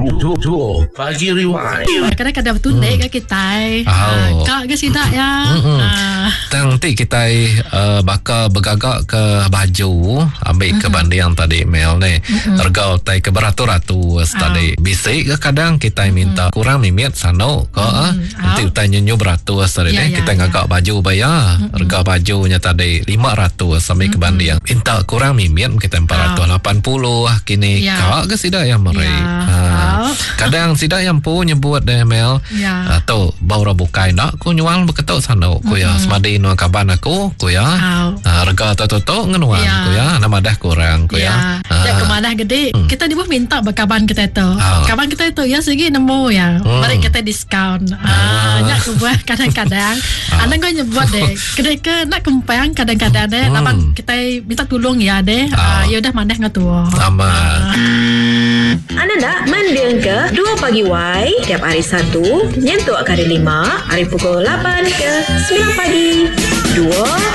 Pagi Rewind. Kadang-kadang tunai ke kita. Kak ke sidak ya. Nanti kita bakal bergagak ke baju ambil ke banding tadi Mel ni. Harga tai ke beratus-ratus tadi. Bisik ke kadang kita minta kurang mimit sano ke nanti kita nyenyu beratus tadi ni. Kita ngagak baju bayar. Harga bajunya tadi 500 sampai ke banding. Minta kurang mimit kita 480 kini. Kak ke sidak yang mereka. Kadang sidak yang pun nyebut deh Mel. Tu baru bukai nak ku nyual beketok sano ku ya. Semadi nu kaban aku ku ya. Harga tu ngenuan ku ya. Nama dah kurang ku ya. Ya kemana gede. Kita di bawah minta bekaban kita itu. Kaban kita itu ya segi nemu ya. Mari kita diskaun. Nak ku buat kadang-kadang. Anak kau nyebut deh. Kedai nak kempang kadang-kadang deh. Lapan kita minta tolong ya deh. Ya udah mana ngatuh. Sama. Anda nak mendengar ke 2 Pagi Y tiap hari Sabtu nyentuh kali 5 hari pukul 8 ke 9 pagi. 2